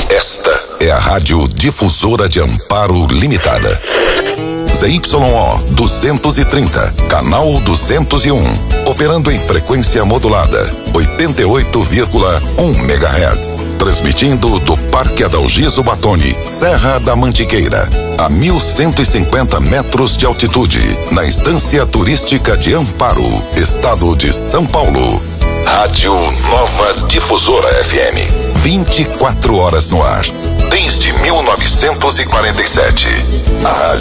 Esta é a Rádio Difusora de Amparo Limitada. ZYO 230, canal 201, operando em frequência modulada, 88,1 MHz, transmitindo do Parque Adalgiso Batoni, Serra da Mantiqueira, a 1.150 metros de altitude, na Estância Turística de Amparo, Estado de São Paulo. Rádio Nova Difusora FM, 24 horas no ar, desde 1947. A